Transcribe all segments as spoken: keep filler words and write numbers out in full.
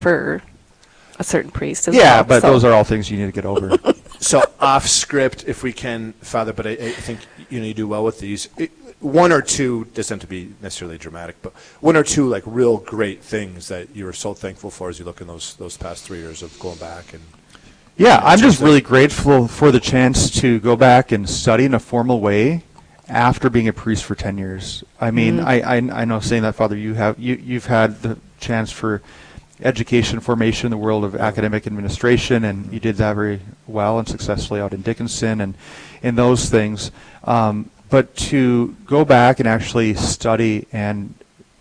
prefer a certain priest as yeah, well. but so. those are all things you need to get over. So off script, if we can, Father, but I, I think you know you do well with these. It, one or two doesn't have to be necessarily dramatic, but one or two like real great things that you were so thankful for as you look in those those past three years of going back and. Yeah, and I'm just the, really grateful for the chance to go back and study in a formal way after being a priest for ten years. I mean, mm-hmm. I, I I know saying that, Father, you have you you've had the chance for education formation in the world of academic administration, and you did that very well and successfully out in Dickinson and in those things. Um, but to go back and actually study and,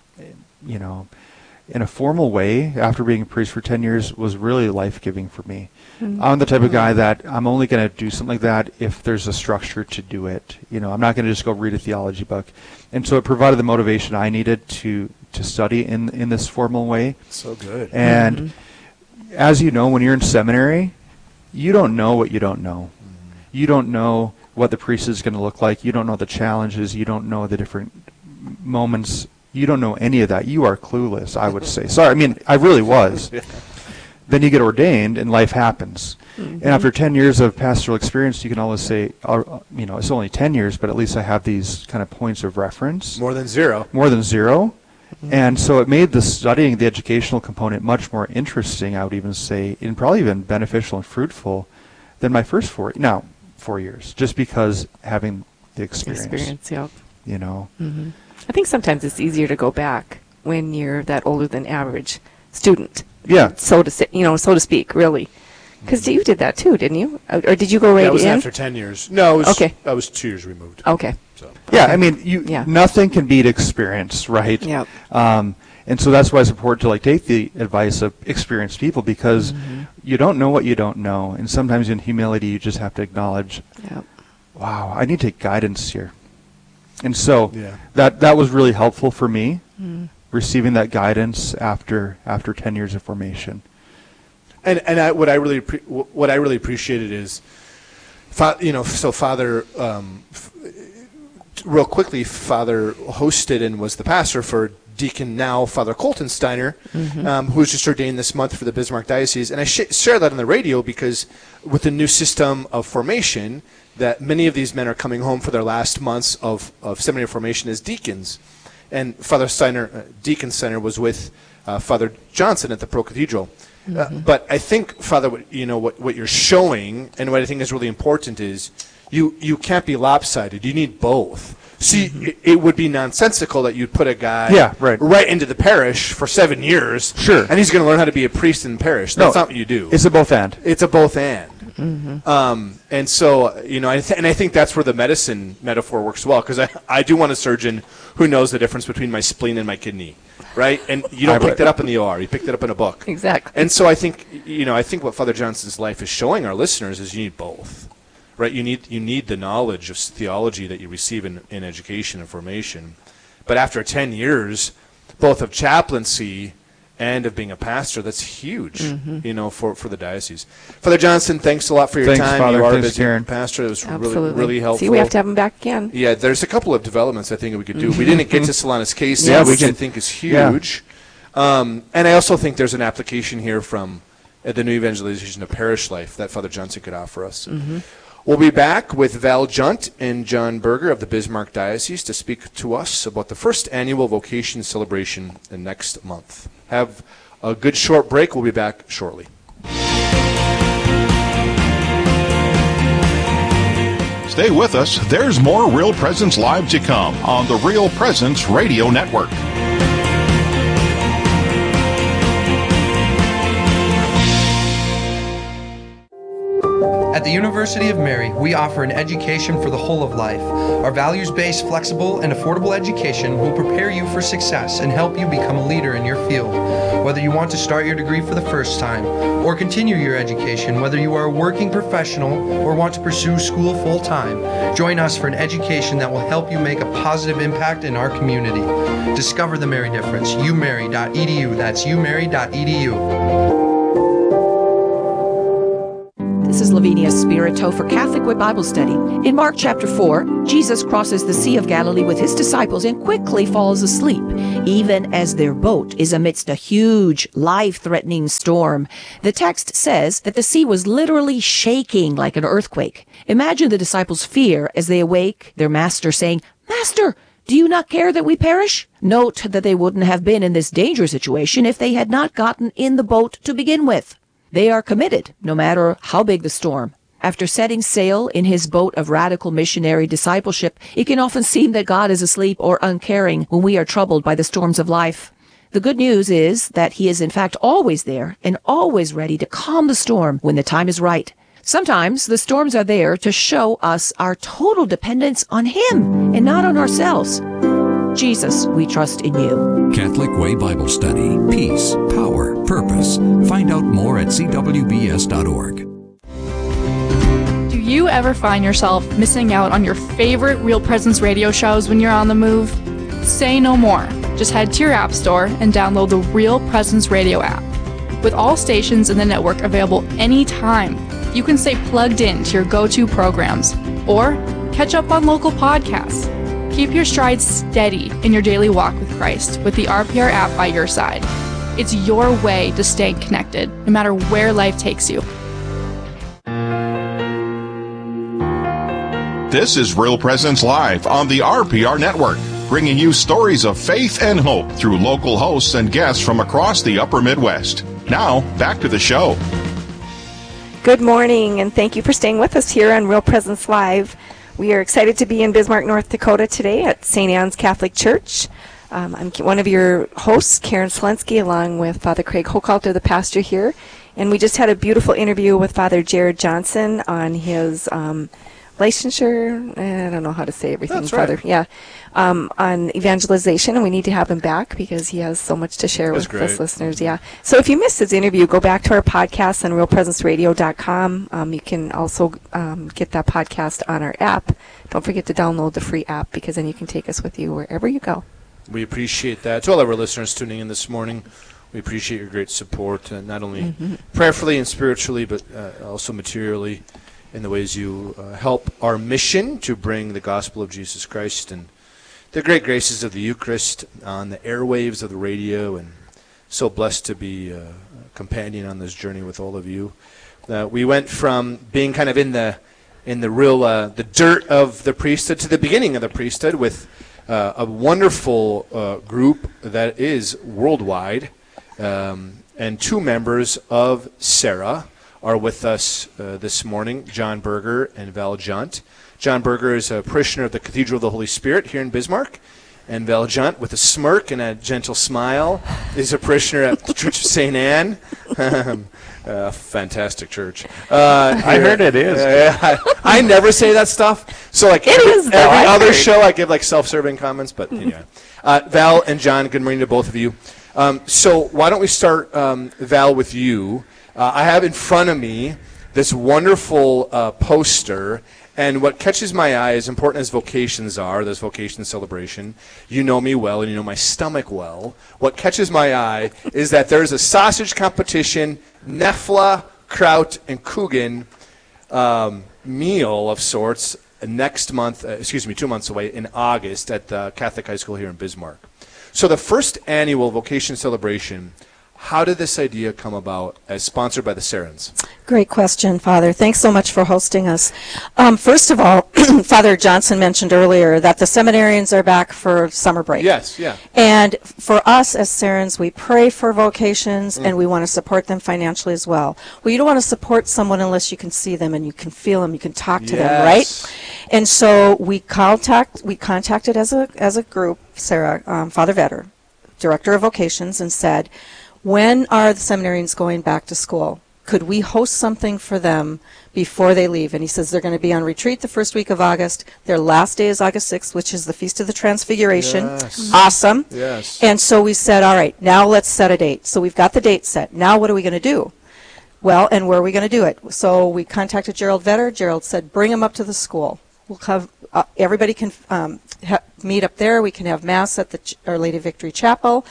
you know, in a formal way after being a priest for ten years was really life-giving for me. Mm-hmm. I'm the type of guy that I'm only going to do something like that if there's a structure to do it. You know, I'm not going to just go read a theology book. And so it provided the motivation I needed to to study in in this formal way. So good. And mm-hmm. as you know, when you're in seminary, you don't know what you don't know. Mm-hmm. You don't know what the priest is going to look like. You don't know the challenges. You don't know the different moments. You don't know any of that. You are clueless, I would say. Sorry, I mean, I really was. Yeah. Then you get ordained, and life happens. Mm-hmm. And after ten years of pastoral experience, you can always say, uh, you know, it's only ten years, but at least I have these kind of points of reference. More than zero. More than zero. Mm-hmm. And so it made the studying, the educational component, much more interesting, I would even say, and probably even beneficial and fruitful than my first four, now, four years, just because having the experience. Experience, yeah. You know. Mm-hmm. I think sometimes it's easier to go back when you're that older than average student. Yeah. So to say, you know, so to speak, really. Because you did that too, didn't you? Or, or did you go right in? That was after ten years. No, it was, okay. I was two years removed. Okay. So. Yeah, I mean, you yeah. nothing can beat experience, right? Yeah. Um, and so that's why it's important to like take the advice of experienced people, because mm-hmm. you don't know what you don't know, and sometimes in humility you just have to acknowledge, yep. wow, I need to take guidance here. And so yeah. that that was really helpful for me, mm. receiving that guidance after after ten years of formation. And and I, what I really pre- what I really appreciated is, fa- you know, so Father, um, f- real quickly, Father hosted and was the pastor for Deacon now Father Colton Steiner, mm-hmm. um, who was just ordained this month for the Bismarck Diocese. And I sh- share that on the radio because with the new system of formation, that many of these men are coming home for their last months of, of seminary formation as deacons. And Father Steiner, uh, Deacon Steiner, was with uh, Father Johnson at the Pro Cathedral. Mm-hmm. Uh, but I think, Father, what, you know, what, what you're showing, and what I think is really important is you, you can't be lopsided. You need both. See, mm-hmm. it, it would be nonsensical that you'd put a guy yeah, right. right into the parish for seven years, sure, and he's going to learn how to be a priest in the parish. That's no, not what you do. It's a both and. It's a both and. Mm-hmm. Um, and so, you know, I th- and I think that's where the medicine metaphor works well, because I, I do want a surgeon who knows the difference between my spleen and my kidney, right? And you don't pick that up in the O R. You pick that up in a book. Exactly. And so I think, you know, I think what Father Johnson's life is showing our listeners is you need both, right? You need you need the knowledge of theology that you receive in, in education and formation. But after ten years, both of chaplaincy and of being a pastor, that's huge, mm-hmm. you know, for, for the diocese. Father Johnson, thanks a lot for your thanks, time. Father. You are thanks, a busy Karen. pastor. It was Absolutely. really, really helpful. See, we have to have him back again. Yeah, there's a couple of developments I think we could do. We didn't get to Solanus Casey, Yes. which we I can, think is huge. Yeah. Um, and I also think there's an application here from uh, the new evangelization of parish life that Father Johnson could offer us. Mm-hmm. We'll be back with Val Junt and John Berger of the Bismarck Diocese to speak to us about the first annual vocation celebration in next month. Have a good short break. We'll be back shortly. Stay with us. There's more Real Presence Live to come on the Real Presence Radio Network. At the University of Mary, we offer an education for the whole of life. Our values-based, flexible, and affordable education will prepare you for success and help you become a leader in your field. Whether you want to start your degree for the first time or continue your education, whether you are a working professional or want to pursue school full-time, join us for an education that will help you make a positive impact in our community. Discover the Mary difference. u mary dot e d u. That's u mary dot e d u. This is is Lavinia Spirito for Catholic Way Bible Study. In Mark chapter four, Jesus crosses the Sea of Galilee with his disciples and quickly falls asleep, even as their boat is amidst a huge, life-threatening storm. The text says that the sea was literally shaking like an earthquake. Imagine the disciples' fear as they awake, their master saying, "Master, do you not care that we perish?" Note that they wouldn't have been in this dangerous situation if they had not gotten in the boat to begin with. They are committed, no matter how big the storm. After setting sail in his boat of radical missionary discipleship, it can often seem that God is asleep or uncaring when we are troubled by the storms of life. The good news is that he is in fact always there and always ready to calm the storm when the time is right. Sometimes the storms are there to show us our total dependence on him and not on ourselves. Jesus, we trust in you. Catholic Way Bible Study. Peace, power, purpose. Find out more at c w b s dot org. Do you ever find yourself missing out on your favorite Real Presence radio shows when you're on the move? Say no more. Just head to your app store and download the Real Presence radio app. With all stations in the network available anytime, you can stay plugged in to your go-to programs or catch up on local podcasts. Keep your strides steady in your daily walk with Christ with the R P R app by your side. It's your way to stay connected, no matter where life takes you. This is Real Presence Live on the R P R Network, bringing you stories of faith and hope through local hosts and guests from across the upper Midwest. Now, back to the show. Good morning, and thank you for staying with us here on Real Presence Live. We are excited to be in Bismarck, North Dakota today at Saint Anne's Catholic Church. Um, I'm one of your hosts, Karen Selensky, along with Father Craig Hochhalter, the pastor here. And we just had a beautiful interview with Father Jared Johnson on his um, licensure, I don't know how to say everything, That's Father. right. Yeah, um, on evangelization, and we need to have him back because he has so much to share That's with great. us listeners. Yeah. So if you missed his interview, go back to our podcast on real presence radio dot com. Um, you can also um, get that podcast on our app. Don't forget to download the free app because then you can take us with you wherever you go. We appreciate that. To all of our listeners tuning in this morning, we appreciate your great support, uh, not only Mm-hmm. prayerfully and spiritually, but uh, also materially in the ways you uh, help our mission to bring the gospel of Jesus Christ and the great graces of the Eucharist on the airwaves of the radio. And so blessed to be uh, a companion on this journey with all of you. Uh, we went from being kind of in the in the real uh, the dirt of the priesthood to the beginning of the priesthood with uh, a wonderful uh, group that is worldwide, um, and two members of Sarah are with us uh, this morning, John Berger and Val Junt. John Berger is a parishioner of the Cathedral of the Holy Spirit here in Bismarck, and Val Junt, with a smirk and a gentle smile, is a parishioner at the Church of Saint Anne. uh, fantastic church. Uh, I heard it is. Uh, I, I never say that stuff. So like It every, is, though, every I've other heard. show, I give like self-serving comments, but yeah. Uh, Val and John, good morning to both of you. Um, so why don't we start, um, Val, with you? Uh, I have in front of me this wonderful uh, poster, and what catches my eye, as important as vocations are, this vocation celebration, you know me well and you know my stomach well. What catches my eye is that there's a sausage competition, Nefla, Kraut, and Coogan um, meal of sorts next month, uh, excuse me, two months away in August at the Catholic High School here in Bismarck. So the first annual vocation celebration, how did this idea come about as sponsored by the Sarans? Great question, Father. Thanks so much for hosting us. Um, first of all, Father Johnson mentioned earlier that the seminarians are back for summer break. Yes, yeah. And for us as Sarans, we pray for vocations Mm. and we want to support them financially as well. Well, you don't want to support someone unless you can see them and you can feel them, you can talk to them, right? Yes. And so we contact we contacted as a as a group, Sarah, um, Father Vetter, Director of Vocations, and said, when are the seminarians going back to school? Could we host something for them before they leave? And he says they're going to be on retreat the first week of August. Their last day is August sixth, which is the Feast of the Transfiguration. Yes. Awesome. Yes. And so we said, all right, now let's set a date. So we've got the date set. Now what are we going to do? Well, and where are we going to do it? So we contacted Gerald Vetter. Gerald said, bring them up to the school. We'll have, uh, everybody can um, ha- meet up there. We can have Mass at the Ch- Our Lady of Victory Chapel.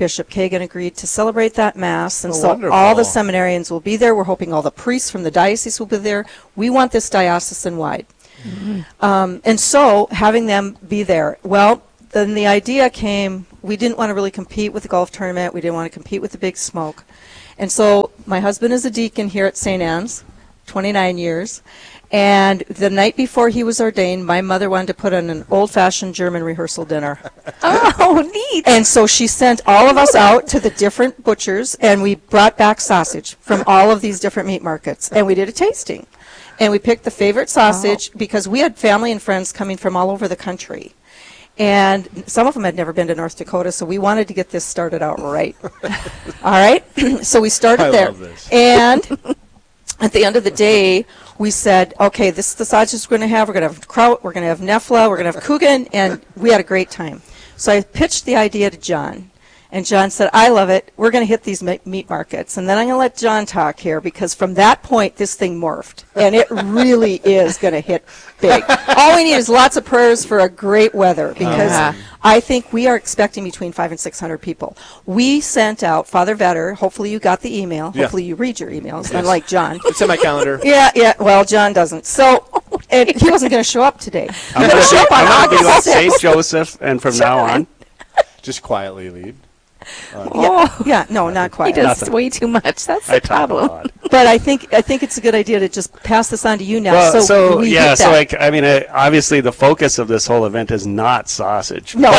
Bishop Kagan agreed to celebrate that Mass, and Oh, so wonderful. all the seminarians will be there. We're hoping all the priests from the diocese will be there. We want this diocesan-wide. Mm-hmm. Um, and so having them be there, well, then the idea came, we didn't want to really compete with the golf tournament. We didn't want to compete with the big smoke. And so my husband is a deacon here at Saint Anne's, twenty-nine years. And the night before he was ordained, my mother wanted to put on an old-fashioned German rehearsal dinner. Oh, neat. And so she sent all of us out to the different butchers, and we brought back sausage from all of these different meat markets. And we did a tasting. And we picked the favorite sausage Oh. because we had family and friends coming from all over the country. And some of them had never been to North Dakota, so we wanted to get this started out right. All right? So we started I there. love this. And at the end of the day, we said, okay, this is the sausages we're going to have. We're going to have kraut, we're going to have nefla, we're going to have kugen, and we had a great time. So I pitched the idea to John, and John said, I love it. We're going to hit these me- meat markets. And then I'm going to let John talk here, because from that point, this thing morphed, and it really is going to hit big. All we need is lots of prayers for a great weather, because Uh-huh. I think we are expecting between five and six hundred people. We sent out, Father Vetter, hopefully you got the email. Yeah. Hopefully you read your emails, unlike John. It's in my calendar. Yeah, yeah. Well, John doesn't. So and he wasn't going to show up today. I'm He's going going to to show up on be like August Saint sixth. Joseph, and from now on, Just quietly lead. Yeah, yeah, no, not He quite. does Nothing. way too much. That's I the talk a problem. lot. But I think I think it's a good idea to just pass this on to you now. Well, so so, we yeah, hit so that. like I mean, uh, obviously the focus of this whole event is not sausage. No,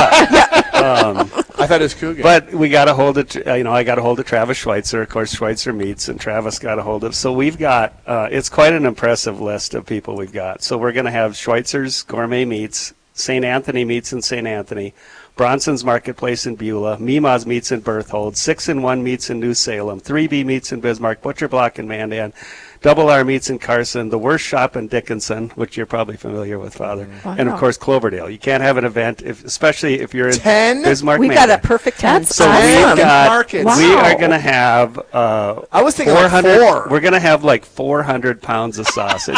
I thought it was Cougar. But we got a hold of, uh, you know, I got a hold of Travis Schweitzer, of course, Schweitzer Meats, and Travis got a hold of. So we've got, uh, it's quite an impressive list of people we've got. So we're going to have Schweitzer's Gourmet Meats, Saint Anthony Meats in Saint Anthony, Bronson's Marketplace in Beulah, Mima's Meats in Berthold, Six in One Meats in New Salem, three B Meats in Bismarck, Butcher Block in Mandan, Double R Meats in Carson, The Worst Shop in Dickinson, which you're probably familiar with, Father, and of Wow. course Cloverdale. You can't have an event, if, especially if you're in Ten? Bismarck, we got Mandan. a perfect ten. That's So awesome. we've got, Markets. we Wow. are going to have uh, I was thinking four like hundred. four. We're going to have like four hundred pounds of sausage.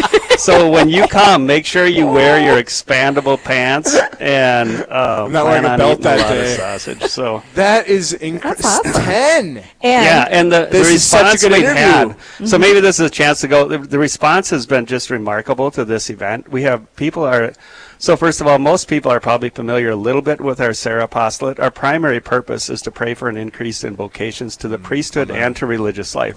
So when you come, make sure you wear your expandable pants and uh, I'm not plan wearing a on belt eating that a lot day. of sausage. So That is incredible. That's awesome. Ten. And yeah, and the, the This is such a response good we've interview. had. So maybe this is a chance to go. The, the response has been just remarkable to this event. We have people are. So first of all, most people are probably familiar a little bit with our Sarah apostolate. Our primary purpose is to pray for an increase in vocations to the priesthood and to religious life.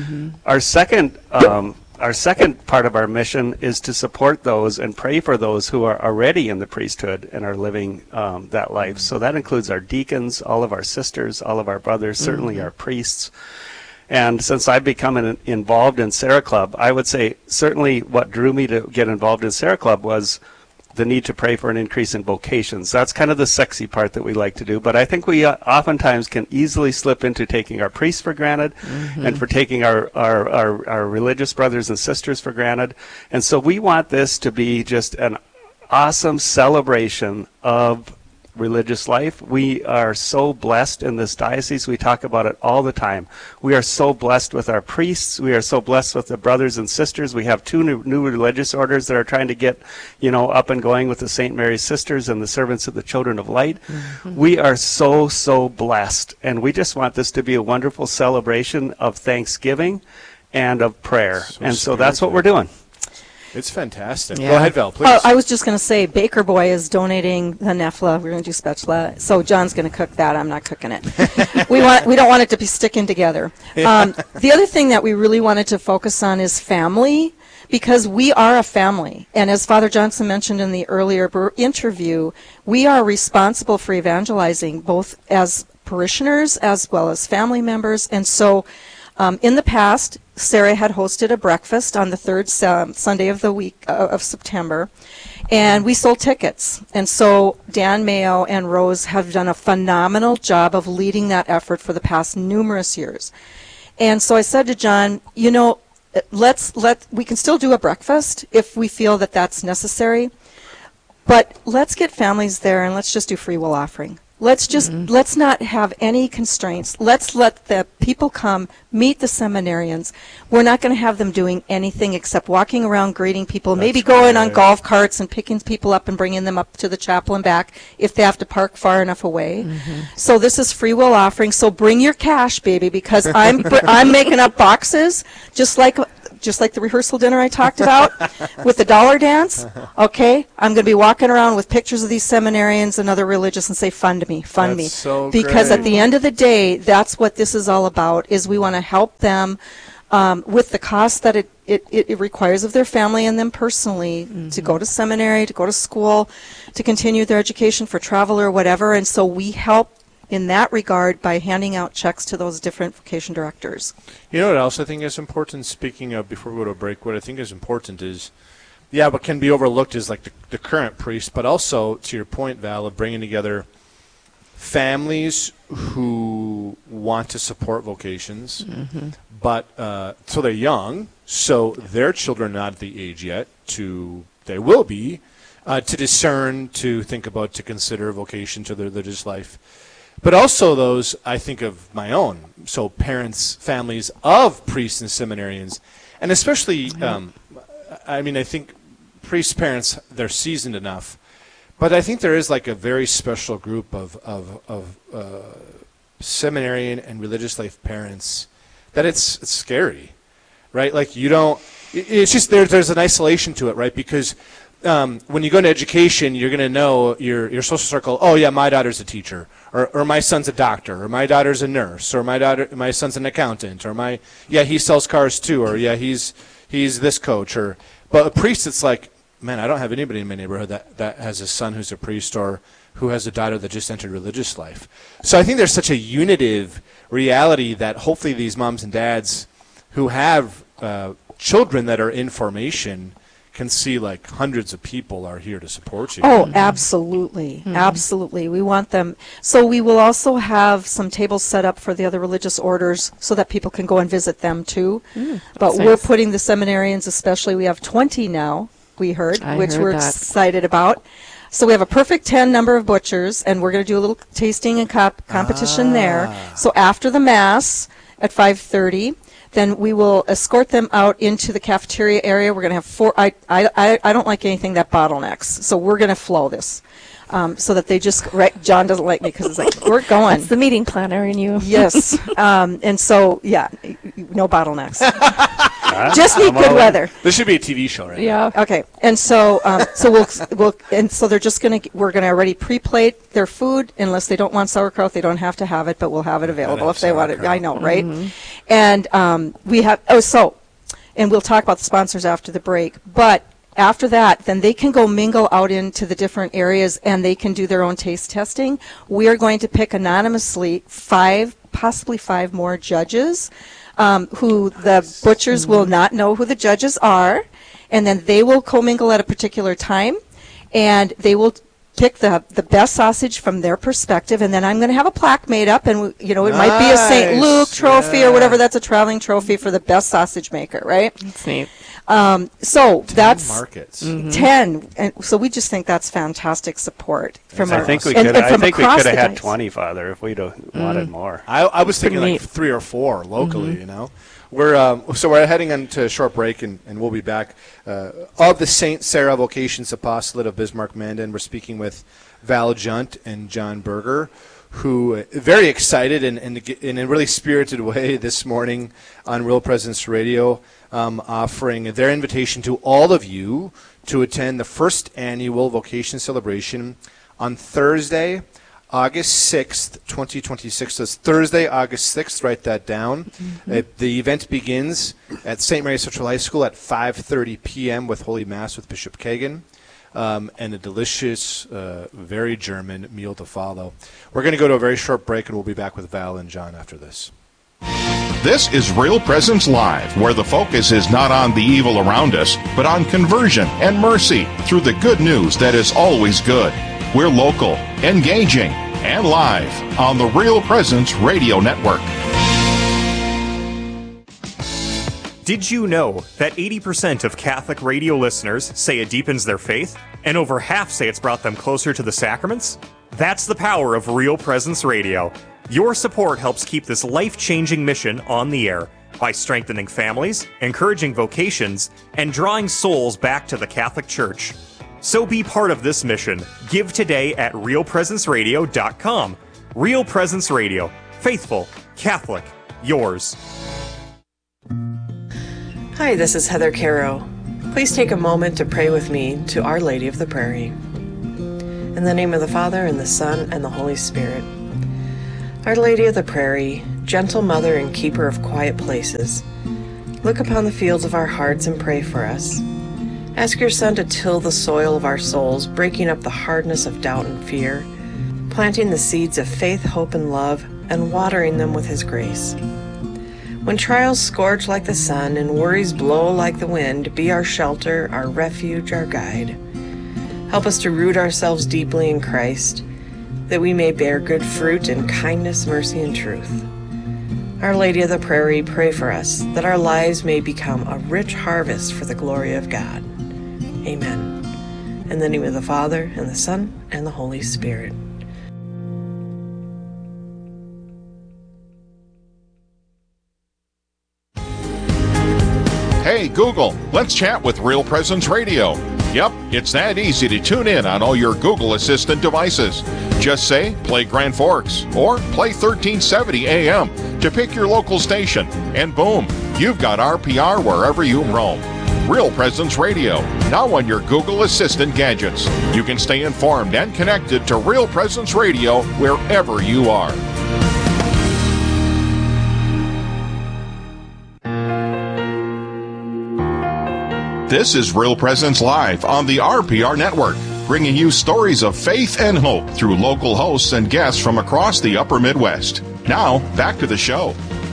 Our second. Um, Our second part of our mission is to support those and pray for those who are already in the priesthood and are living um, that life. So that includes our deacons, all of our sisters, all of our brothers, certainly our priests. And since I've become an, involved in Sarah Club, I would say certainly what drew me to get involved in Sarah Club was the need to pray for an increase in vocations. That's kind of the sexy part that we like to do. But I think we uh, oftentimes can easily slip into taking our priests for granted and for taking our, our, our, our religious brothers and sisters for granted. And so we want this to be just an awesome celebration of religious life. We are so blessed in this diocese. We talk about it all the time. We are so blessed with our priests. We are so blessed with the brothers and sisters. We have two new, new religious orders that are trying to get, you know, up and going with the Saint Mary's Sisters and the Servants of the Children of Light. Mm-hmm. We are so, so blessed. And we just want this to be a wonderful celebration of thanksgiving and of prayer. So and so that's what we're doing. It's fantastic. Yeah. Go ahead, Val, please. Oh, I was just going to say, Baker Boy is donating the nefla. We're going to do spatula. So John's going to cook that. I'm not cooking it. we want we don't want it to be sticking together. Um, the other thing that we really wanted to focus on is family, because we are a family. And as Father Johnson mentioned in the earlier ber- interview, we are responsible for evangelizing both as parishioners as well as family members. And so um, in the past, Sarah had hosted a breakfast on the third um, Sunday of the week uh, of September, and we sold tickets. And so Dan Mayo and Rose have done a phenomenal job of leading that effort for the past numerous years. And so I said to John, you know, let's let we can still do a breakfast if we feel that that's necessary, but let's get families there and let's just do free will offering. Let's just, mm-hmm. let's not have any constraints. Let's let the people come, meet the seminarians. We're not going to have them doing anything except walking around greeting people, That's maybe going right. on golf carts and picking people up and bringing them up to the chapel and back if they have to park far enough away. Mm-hmm. So this is free will offering. So bring your cash, baby, because I'm I'm making up boxes just like just like the rehearsal dinner I talked about with the dollar dance. Okay, I'm going to be walking around with pictures of these seminarians and other religious and say, fund me, fund that's me. So because great. At the end of the day, that's what this is all about, is we want to help them um, with the cost that it, it, it requires of their family and them personally mm-hmm. to go to seminary, to go to school, to continue their education for travel or whatever. And so we help in that regard by handing out checks to those different vocation directors. You know what else I think is important, speaking of, before we go to a break, what I think is important is, yeah, what can be overlooked is like the, the current priest, but also, to your point, Val, of bringing together families who want to support vocations, mm-hmm. but uh, so they're young, so their children are not at the age yet to, they will be, uh, to discern, to think about, to consider vocation to their religious life. But also those, I think of my own, so parents, families of priests and seminarians, and especially, um, I mean, I think priests' parents, they're seasoned enough, but I think there is like a very special group of, of, of uh, seminarian and religious life parents that it's, it's scary, right? Like you don't, it's just there, there's an isolation to it, right? Because Um, when you go into education, you're going to know your your social circle. Oh yeah, my daughter's a teacher, or or my son's a doctor, or my daughter's a nurse, or my daughter, my son's an accountant, or my yeah he sells cars too, or yeah he's he's this coach, or but a priest, it's like, man, I don't have anybody in my neighborhood that that has a son who's a priest or who has a daughter that just entered religious life. So I think there's such a unitive reality that hopefully these moms and dads who have uh, children that are in formation can see like hundreds of people are here to support you. Oh, absolutely. Mm-hmm. Absolutely. We want them. So we will also have some tables set up for the other religious orders so that people can go and visit them too. Mm, but we're nice. Putting the seminarians, especially, we have twenty now, we heard, I which heard we're that. excited about. So we have a perfect ten number of butchers, and we're going to do a little tasting and comp- competition ah. there. So after the Mass at five thirty, then we will escort them out into the cafeteria area. We're going to have four. I, I, I don't like anything that bottlenecks, so we're going to flow this um, so that they just. Right, John doesn't like me because it's like we're going. That's the meeting planner in you. Yes, um, and so yeah, no bottlenecks. Just need good weather. This should be a T V show, right? Yeah. now. Okay, and so um, so we'll we'll and so they're just gonna we're gonna already pre-plate their food unless they don't want sauerkraut. They don't have to have it, but we'll have it available have if they want it. sauerkraut. I know, right? Mm-hmm. And um, we have oh so, and we'll talk about the sponsors after the break. But after that, then they can go mingle out into the different areas and they can do their own taste testing. We are going to pick anonymously five, possibly five more judges. Um, who the butchers will not know who the judges are, and then they will commingle at a particular time, and they will pick the the best sausage from their perspective, and then I'm going to have a plaque made up, and you know it nice. Might be a Saint Luke trophy yeah. or whatever. That's a traveling trophy for the best sausage maker, right? That's neat. Um, so ten that's markets. Mm-hmm. ten, and so we just think that's fantastic support from I our. think we and, could. and I from think we across could have the had dice. twenty, Father, if we'd have mm. wanted more. I, I was thinking Pretty like neat. three or four locally. Mm-hmm. You know, we're um, so we're heading into a short break, and, and we'll be back. Uh, of the Saint Sarah Vocations Apostolate of Bismarck-Mandan, we're speaking with Val Junt and John Berger, who uh, very excited and, and in a really spirited way this morning on Real Presence Radio, um, offering their invitation to all of you to attend the first annual vocation celebration on Thursday, August sixth, twenty twenty-six. So it's Thursday, August sixth. Write that down. Mm-hmm. Uh, the event begins at Saint Mary Central High School at five thirty p.m. with Holy Mass with Bishop Kagan. Um, and a delicious, uh, very German meal to follow. We're going to go to a very short break, and we'll be back with Val and John after this. This is Real Presence Live, where the focus is not on the evil around us, but on conversion and mercy through the good news that is always good. We're local, engaging, and live on the Real Presence Radio Network. Did you know that eighty percent of Catholic radio listeners say it deepens their faith, and over half say it's brought them closer to the sacraments? That's the power of Real Presence Radio. Your support helps keep this life-changing mission on the air by strengthening families, encouraging vocations, and drawing souls back to the Catholic Church. So be part of this mission. Give today at real presence radio dot com. Real Presence Radio. Faithful, Catholic, yours. Hi, this is Heather Caro. Please take a moment to pray with me to Our Lady of the Prairie. In the name of the Father, and the Son, and the Holy Spirit. Our Lady of the Prairie, gentle mother and keeper of quiet places, look upon the fields of our hearts and pray for us. Ask your Son to till the soil of our souls, breaking up the hardness of doubt and fear, planting the seeds of faith, hope, and love, and watering them with His grace. When trials scorch like the sun and worries blow like the wind, be our shelter, our refuge, our guide. Help us to root ourselves deeply in Christ, that we may bear good fruit in kindness, mercy, and truth. Our Lady of the Prairie, pray for us, that our lives may become a rich harvest for the glory of God. Amen. In the name of the Father, and the Son, and the Holy Spirit. Hey, Google, let's chat with Real Presence Radio. Yep, it's that easy to tune in on all your Google Assistant devices. Just say, play Grand Forks, or play thirteen seventy A M to pick your local station, and boom, you've got R P R wherever you roam. Real Presence Radio, now on your Google Assistant gadgets. You can stay informed and connected to Real Presence Radio wherever you are. This is Real Presence Live on the R P R Network, bringing you stories of faith and hope through local hosts and guests from across the upper Midwest. Now, back to the show.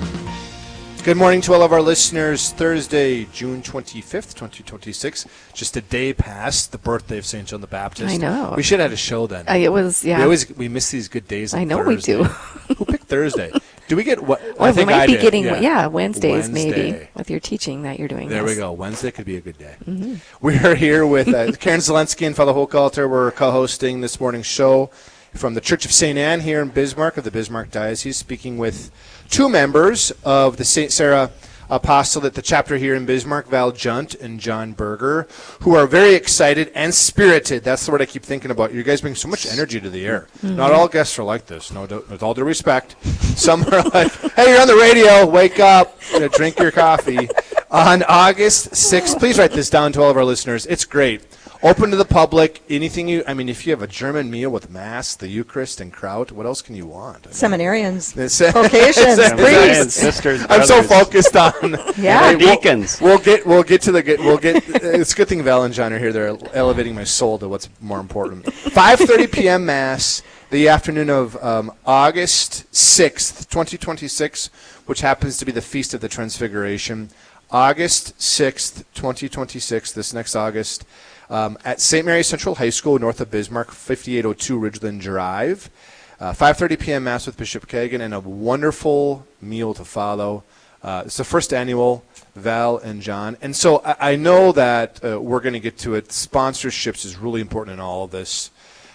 Good morning to all of our listeners. Thursday, June twenty-fifth, twenty twenty-six. Just a day past the birthday of Saint John the Baptist. I know. We should have had a show then. Uh, it was, yeah. We always we miss these good days on I know Thursday. we do. Who picked Thursday? Do we get what? Well, I think we might I be did. getting, yeah, yeah Wednesdays Wednesday. maybe, with your teaching that you're doing. There yes. we go. Wednesday could be a good day. Mm-hmm. We are here with uh, Karen Zelensky and Father Hochhalter. We're co-hosting this morning's show from the Church of Saint Anne here in Bismarck of the Bismarck Diocese, speaking with two members of the Saint Sarah Apostolate, the chapter here in Bismarck, Val Junt and John Berger, who are very excited and spirited. That's the word I keep thinking about. You guys bring so much energy to the air. Mm-hmm. Not all guests are like this, no, with all due respect. Some are like, hey, you're on the radio, wake up, you know, drink your coffee. On August sixth, please write this down to all of our listeners. It's great. Open to the public. Anything you, I mean, if you have a German meal with Mass, the Eucharist, and kraut, what else can you want? I mean, Seminarians, It's- vocations, Seminarians, priests. sisters, I'm so brothers. focused on Yeah. Hey, we'll- Deacons. We'll, get we'll get to the get we'll get. It's a good thing Val and John are here. They're elevating my soul to what's more important. five thirty p.m. Mass, the afternoon of um, August sixth, twenty twenty-six, which happens to be the Feast of the Transfiguration. August sixth, twenty twenty-six. This next August. Um, at Saint Mary Central High School, north of Bismarck, fifty-eight oh two Ridgeland Drive. Uh, five thirty p.m. Mass with Bishop Kagan, and a wonderful meal to follow. Uh, it's the first annual, Val and John. And so I, I know that uh, we're going to get to it. Sponsorships is really important in all of this.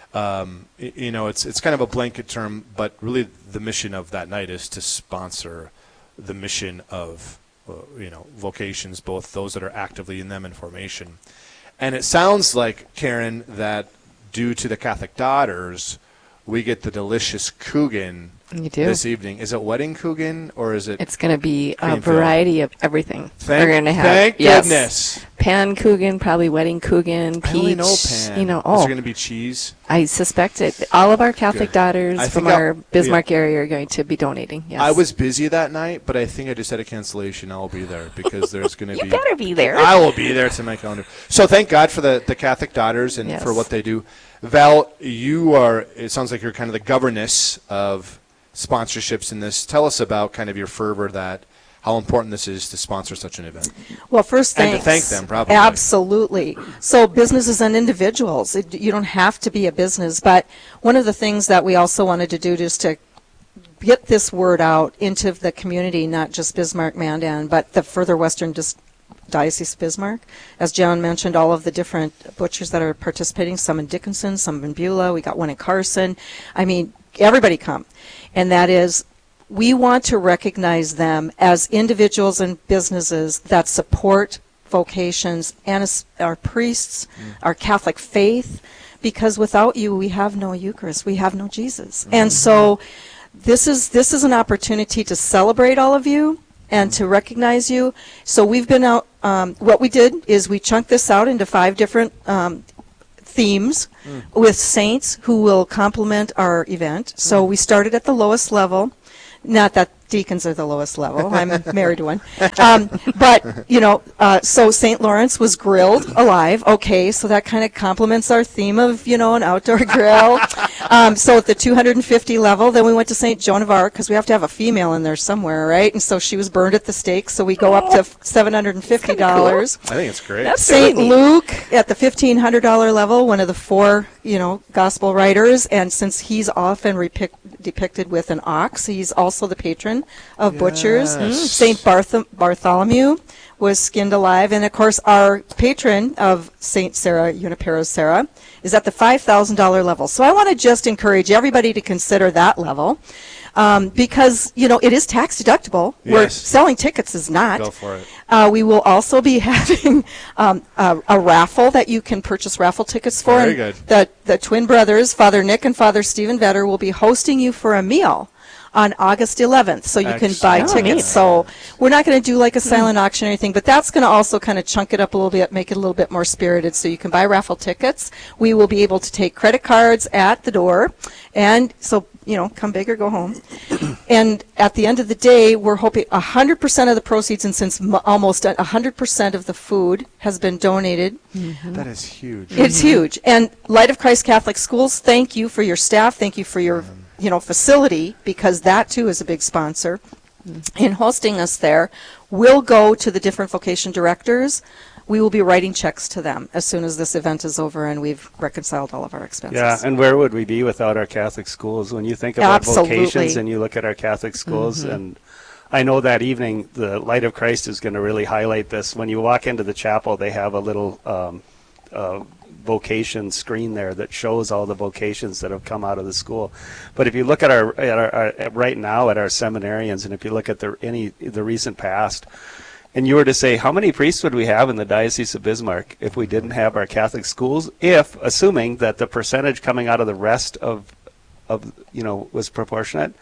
Um, y- you know, it's it's kind of a blanket term, but really the mission of that night is to sponsor the mission of, uh, you know, vocations, both those that are actively in them and formation. And it sounds like, Karen, that due to the Catholic Daughters, we get the delicious Coogan You do. this evening. Is it wedding Coogan or is it? It's going to be a Cream-filled? variety of everything. Thank- We're going to have. thank yes, goodness. Pan Coogan, probably wedding Coogan, peach. I only know Pan. You know, Is oh, there going to be cheese? I suspect it. All of our Catholic Good. daughters I from think I'll- our Bismarck area are going to be donating. Yes. I was busy that night, but I think I just had a cancellation. I'll be there because there's going to You be. better be there. I will be there. It's in my calendar. So thank God for the, the Catholic Daughters and Yes. for what they do. Val, you are. It sounds like you're kind of the governess of sponsorships in this. Tell us about kind of your fervor that how important this is to sponsor such an event. Well, first, And thanks. to thank them, probably. Absolutely. So businesses and individuals, it, you don't have to be a business, but one of the things that we also wanted to do just to get this word out into the community, not just Bismarck, Mandan, but the further western dis- Diocese of Bismarck. As John mentioned, all of the different butchers that are participating, some in Dickinson, some in Beulah, we got one in Carson. I mean, everybody come. And that is, we want to recognize them as individuals and businesses that support vocations and as our priests, mm. our Catholic faith, because without you, we have no Eucharist, we have no Jesus. Mm-hmm. And so this is this is an opportunity to celebrate all of you and to recognize you. So we've been out, um, what we did is we chunked this out into five different um, themes mm. with saints who will complement our event. So mm. we started at the lowest level. Not that deacons are the lowest level. I'm married to one. Um, but, you know, uh, so Saint Lawrence was grilled alive. Okay, so that kind of complements our theme of, you know, an outdoor grill. Um, so at the two hundred fifty level, then we went to Saint Joan of Arc because we have to have a female in there somewhere, right? And so she was burned at the stake, so we go up to seven hundred fifty dollars. Cool. I think it's great. That's Saint Luke at the fifteen hundred dollars level, one of the four, you know, gospel writers. And since he's often repic- depicted with an ox, he's also the patron of yes. butchers. Mm. Saint Barth- Bartholomew was skinned alive. And, of course, our patron of Saint Sarah, Junipero Sarah, is at the five thousand dollars level. So I want to just encourage everybody to consider that level um, because, you know, it is tax deductible. Yes. Where selling tickets is not. Go for it. Uh, we will also be having um, a, a raffle that you can purchase raffle tickets for. Very and good. The, the twin brothers, Father Nick and Father Stephen Vetter, will be hosting you for a meal on August eleventh, so you Excellent. can buy Oh, tickets. neat. So we're not going to do like a silent mm. auction or anything, but that's going to also kind of chunk it up a little bit, make it a little bit more spirited, so you can buy raffle tickets. We will be able to take credit cards at the door, and so, you know, come big or go home. And at the end of the day, we're hoping one hundred percent of the proceeds, and since m- almost one hundred percent of the food has been donated. Mm-hmm. That is huge. It's mm-hmm. huge. And Light of Christ Catholic Schools, thank you for your staff, thank you for your you know, facility, because that too is a big sponsor mm-hmm. in hosting us there. We'll go to the different vocation directors. We will be writing checks to them as soon as this event is over and we've reconciled all of our expenses. Yeah, and where would we be without our Catholic schools? When you think about Absolutely. vocations and you look at our Catholic schools, mm-hmm. and I know that evening the Light of Christ is going to really highlight this. When you walk into the chapel, they have a little um, uh, vocation screen there that shows all the vocations that have come out of the school. But if you look at our, at our, our right now at our seminarians, and if you look at the any the recent past, and you were to say how many priests would we have in the Diocese of Bismarck if we didn't have our Catholic schools, if assuming that the percentage coming out of the rest of of you know was proportionate,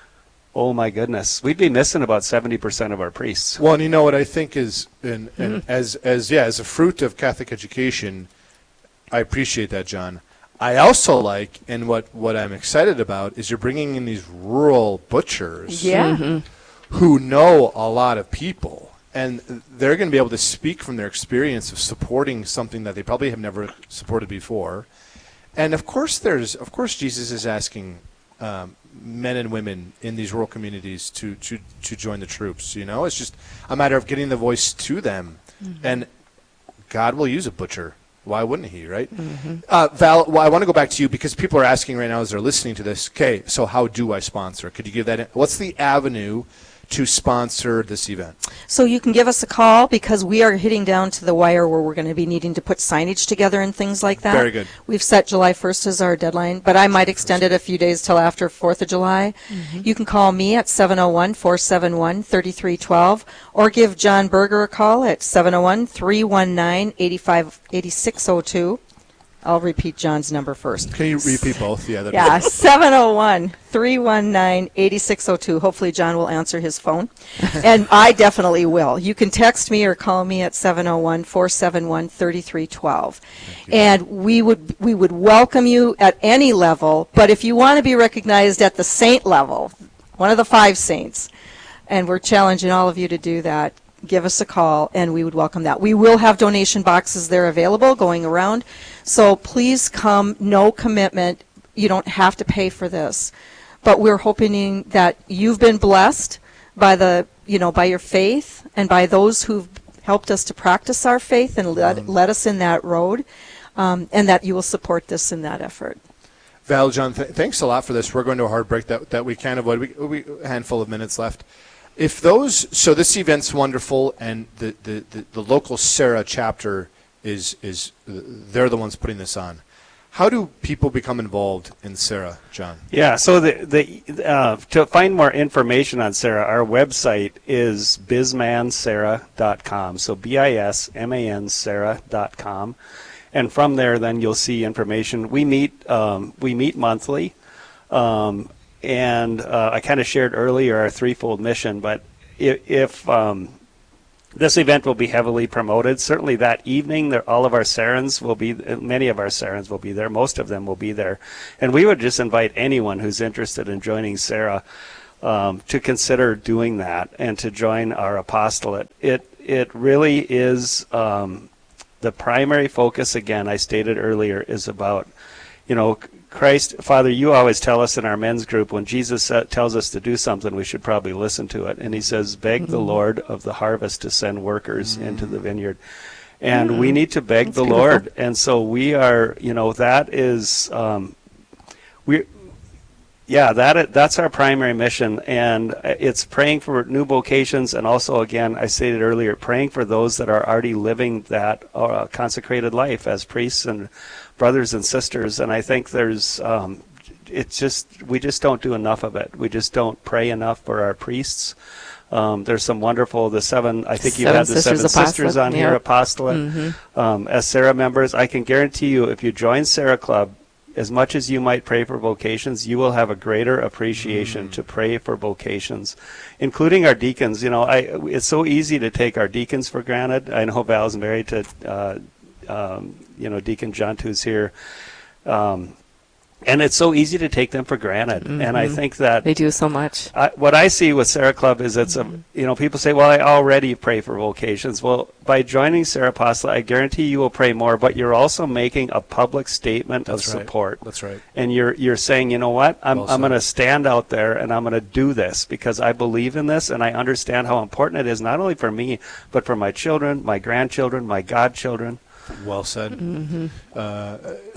oh my goodness, we'd be missing about seventy percent of our priests. Well, and you know what I think is, and, and mm-hmm. as as yeah, as a fruit of Catholic education, I appreciate that, John. I also like, and what, what I'm excited about, is you're bringing in these rural butchers yeah. mm-hmm. who know a lot of people, and they're going to be able to speak from their experience of supporting something that they probably have never supported before. And of course, there's of course Jesus is asking um, men and women in these rural communities to, to, to join the troops. You know, it's just a matter of getting the voice to them, mm-hmm. and God will use a butcher. Why wouldn't he, right? Mm-hmm. Uh, Val, well, I want to go back to you because people are asking right now as they're listening to this, okay, so how do I sponsor? Could you give that in? What's the avenue to sponsor this event? So you can give us a call because we are hitting down to the wire where we're going to be needing to put signage together and things like that. Very good. We've set July first as our deadline, but I might extend it a few days till after fourth of July. Mm-hmm. You can call me at seven oh one, four seven one, three three one two or give John Berger a call at seven oh one, three one nine, eight five eight six oh two. I'll repeat John's number first. Can you repeat both? Yeah, that'd yeah, seven oh one, three one nine, eight six oh two. Hopefully John will answer his phone. And I definitely will. You can text me or call me at seven oh one, four seven one, three three one two. And we would we would welcome you at any level, but if you want to be recognized at the saint level, one of the five saints, and we're challenging all of you to do that, give us a call, and we would welcome that. We will have donation boxes there available going around, so please come, no commitment. You don't have to pay for this, but we're hoping that you've been blessed by the, you know, by your faith and by those who've helped us to practice our faith and led, led us in that road, um, and that you will support this in that effort. Val, John, th- thanks a lot for this. We're going to a hard break that, that we can avoid. We, we a handful of minutes left. If those, so this event's wonderful, and the, the, the, the local Sarah chapter is is they're the ones putting this on. How do people become involved in Sarah, John? Yeah, so the the uh, to find more information on Sarah, our website is bisman sarah dot com. So B I S M A N Sarah dot com, and from there, then you'll see information. We meet um, we meet monthly, um, and uh, I kind of shared earlier our threefold mission. But if, if um, this event will be heavily promoted. Certainly that evening, there, all of our Sarans will be, many of our Sarans will be there. Most of them will be there. And we would just invite anyone who's interested in joining Sarah um, to consider doing that and to join our apostolate. It, it really is um, the primary focus, again, I stated earlier, is about, you know, Christ, Father, you always tell us in our men's group, when Jesus uh, tells us to do something, we should probably listen to it. And he says, beg mm-hmm. the Lord of the harvest to send workers mm-hmm. into the vineyard. And mm-hmm. we need to beg That's the beautiful. Lord. And so we are, you know, that is, um, we, yeah, that that's our primary mission. And it's praying for new vocations. And also, again, I stated earlier, praying for those that are already living that uh, consecrated life as priests and brothers and sisters. And I think there's um, it's just we just don't do enough of it. We just don't pray enough for our priests. Um, there's some wonderful the seven I think you had the seven sisters on here, apostolate mm-hmm. um, as Sarah members. I can guarantee you, if you join Sarah Club, as much as you might pray for vocations, you will have a greater appreciation mm. to pray for vocations, including our deacons. You know, I it's so easy to take our deacons for granted. I know Val's married to uh, um, you know, Deacon John, who's here. Um, and it's so easy to take them for granted. Mm-hmm. And I think that they do so much. I, what I see with Sarah Club is it's mm-hmm. a, you know, people say, well, I already pray for vocations. Well, by joining Sarah Apostle, I guarantee you will pray more, but you're also making a public statement That's of right. support. That's right. And you're, you're saying, you know what, I'm, well I'm going to stand out there and I'm going to do this because I believe in this and I understand how important it is, not only for me, but for my children, my grandchildren, my godchildren. Well said. Mm-hmm. Uh,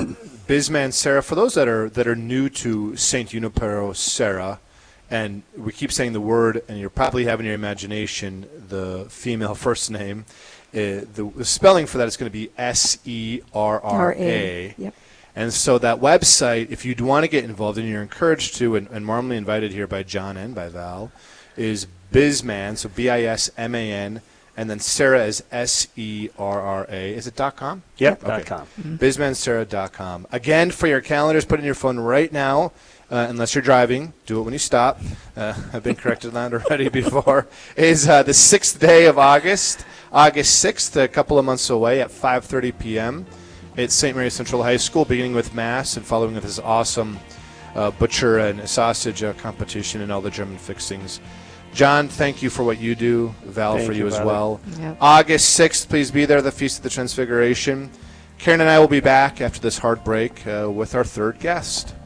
Bisman Sarah, for those that are that are new to Saint Junipero Sarah, and we keep saying the word, and you're probably having in your imagination the female first name. Uh, the, the spelling for that is going to be S E R R A. Yep. And so that website, if you do want to get involved, and you're encouraged to, and, and warmly invited here by John and by Val, is Bisman, so B I S M A N, and then Sarah is S E R R A. Is it .com? Yep, okay. .com. Mm-hmm. bisman sarah dot com. Again, for your calendars, put in your phone right now, uh, unless you're driving. Do it when you stop. Uh, I've been corrected on that already before. Is uh, the sixth day of August, August sixth, a couple of months away at five thirty p.m. at Saint Mary Central High School, beginning with Mass and following with this awesome uh, butcher and sausage uh, competition and all the German fixings. John, thank you for what you do. Val, thank for you, you as brother. well. Yep. August sixth, please be there, the Feast of the Transfiguration. Karen and I will be back after this hard break uh, with our third guest.